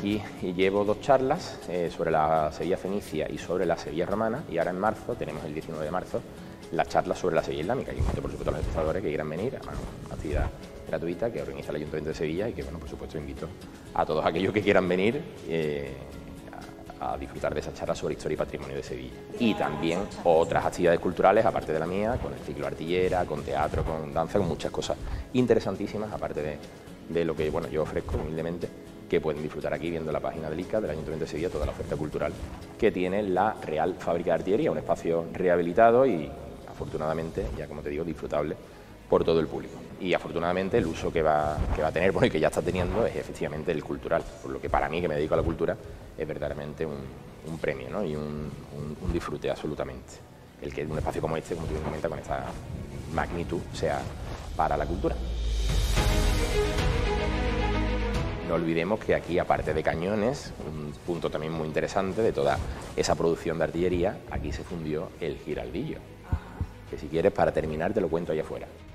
aquí llevo 2 charlas sobre la Sevilla fenicia y sobre la Sevilla romana, y ahora en marzo, tenemos el 19 de marzo, la charla sobre la Sevilla islámica, y invito por supuesto a los espectadores que quieran venir, a una actividad gratuita que organiza el Ayuntamiento de Sevilla y que, bueno, por supuesto invito a todos aquellos que quieran venir a disfrutar de esa charla sobre historia y patrimonio de Sevilla. Y también otras actividades culturales, aparte de la mía, con el ciclo Artillera, con teatro, con danza, con muchas cosas interesantísimas, aparte de lo que, bueno, yo ofrezco humildemente, que pueden disfrutar aquí viendo la página del ICA, del Ayuntamiento de Sevilla, toda la oferta cultural que tiene la Real Fábrica de Artillería, un espacio rehabilitado y, afortunadamente, ya como te digo, disfrutable por todo el público. Y afortunadamente el uso que va a tener, bueno, y que ya está teniendo, es efectivamente el cultural, por lo que para mí, que me dedico a la cultura, es verdaderamente un premio, ¿no? Y un disfrute absolutamente. El que un espacio como este, como tú bien comentas, con esta magnitud, sea para la cultura. No olvidemos que aquí, aparte de cañones, un punto también muy interesante de toda esa producción de artillería, aquí se fundió el giraldillo, que si quieres, para terminar, te lo cuento allá afuera.